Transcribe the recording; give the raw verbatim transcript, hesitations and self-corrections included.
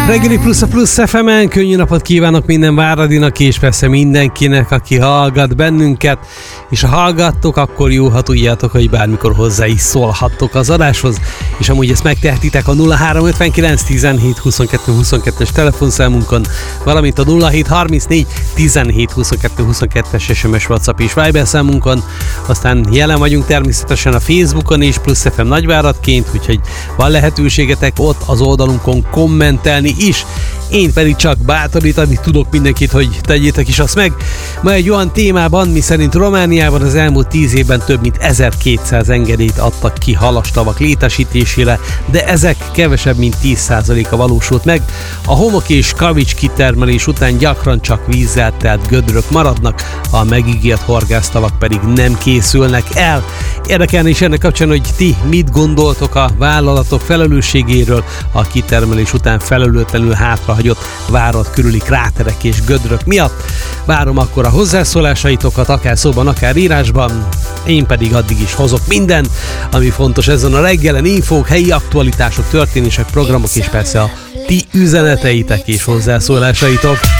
Reggeli Plusz a Plusz ef emen, könnyű napot kívánok minden Váradinak, és persze mindenkinek, aki hallgat bennünket, és ha hallgattok, akkor jó, ha tudjátok, hogy bármikor hozzá is szólhattok az adáshoz, és amúgy ezt megtehetitek a nulla három ötvenkilenc tizenhét huszonkettő huszonkettes telefonszámunkon, valamint a nulla hét harmincnégy tizenhét huszonkettő huszonkettes es em es, WhatsApp és Viber számunkon, aztán jelen vagyunk természetesen a Facebookon is, Plusz ef em Nagyváradként, úgyhogy van lehetőségetek ott az oldalunkon kommentelni is. Én pedig csak bátorítani tudok mindenkit, hogy tegyétek is azt meg. Ma egy olyan témában, miszerint Romániában az elmúlt tíz évben több mint ezerkétszáz engedélyt adtak ki halastavak létesítésére, de ezek kevesebb mint tíz százaléka valósult meg. A homok és kavics kitermelés után gyakran csak vízzel telt gödrök maradnak, a megígért horgásztavak pedig nem készülnek el. Érdekelne is ennek kapcsán, hogy ti mit gondoltok a vállalatok felelősségéről a kitermelés után felelőtlenül hátrahagyott Várad körüli kráterek és gödrök miatt. Várom akkor a hozzászólásaitokat, akár szóban, akár írásban. Én pedig addig is hozok minden, ami fontos ezen a reggelen: infók, helyi aktualitások, történések, programok, és persze a ti üzeneteitek és hozzászólásaitok.